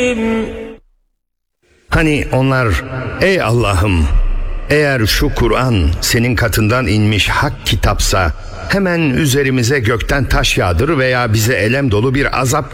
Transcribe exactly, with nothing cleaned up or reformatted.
Hani onlar, ey Allah'ım, eğer şu Kur'an senin katından inmiş hak kitapsa hemen üzerimize gökten taş yağdır veya bize elem dolu bir azap